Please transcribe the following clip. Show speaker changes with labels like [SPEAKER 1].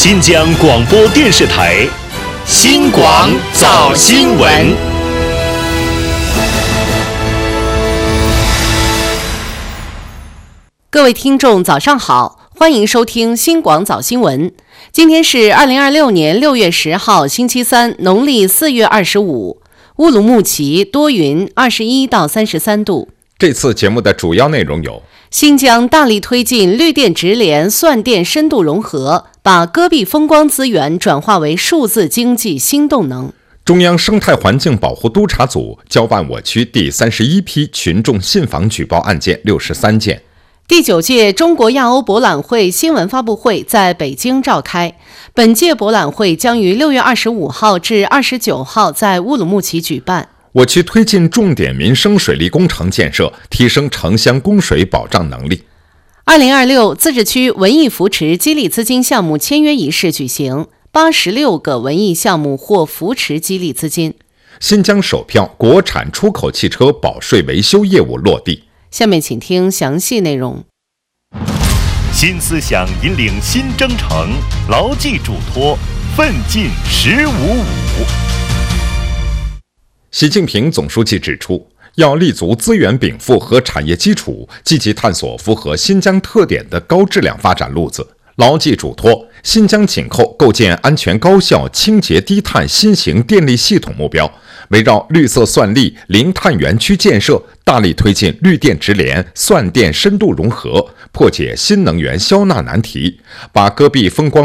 [SPEAKER 1] 新疆广播电视台新广早新闻。
[SPEAKER 2] 各位听众早上好，欢迎收听新广早新闻。今天是2026年6月10号星期三，农历4月25。乌鲁木齐多云，21到33度。
[SPEAKER 3] 这次节目的主要内容有：
[SPEAKER 2] 新疆大力推进绿电直联、算电深度融合，把戈壁风光资源转化为数字经济新动能。
[SPEAKER 3] 中央生态环境保护督察组交办我区第31批群众信访举报案件63件。
[SPEAKER 2] 第9届中国亚欧博览会新闻发布会在北京召开，本届博览会将于6月25号至29号在乌鲁木齐举办。
[SPEAKER 3] 我区推进重点民生水利工程建设，提升城乡供水保障能力。
[SPEAKER 2] 2026自治区文艺扶持激励资金项目签约仪式举行，86个文艺项目获扶持激励资金。
[SPEAKER 3] 新疆首票国产出口汽车保税维修业务落地。
[SPEAKER 2] 下面请听详细内容。
[SPEAKER 1] 新思想引领新征程，牢记嘱托，奋进1055。
[SPEAKER 3] 习近平总书记指出，要立足资源禀赋和产业基础，积极探索符合新疆特点的高质量发展路子，牢记嘱托新疆紧扣构建安全高效、清洁低碳新型电力系统目标，围绕绿色算力、零碳园区建设，大力推进绿电直联、算电深度融合，破解新能源消纳难题，把戈壁风光